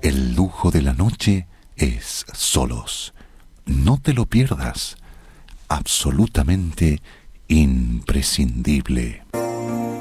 El lujo de la noche es solos. No te lo pierdas. Absolutamente imprescindible.